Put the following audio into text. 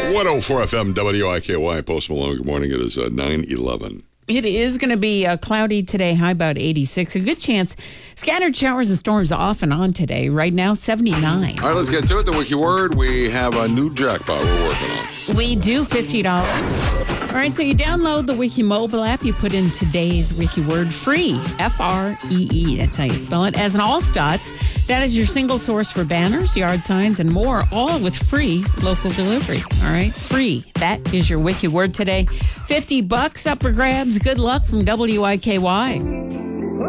104 FM WIKY. Post Malone. Good morning. It is 9:11. It is going to be cloudy today, high about 86. A good chance scattered showers and storms off and on today. Right now, 79. All right, let's get to it. The Wiki Word. We have a new jackpot we're working on. We do $50. All right, so you download the Wiki mobile app. You put in today's Wiki word, free, F-R-E-E. That's how you spell it. As an all stots, that is your single source for banners, yard signs, and more, all with free local delivery. All right, free. That is your Wiki word today. $50 up for grabs. Good luck from WIKY.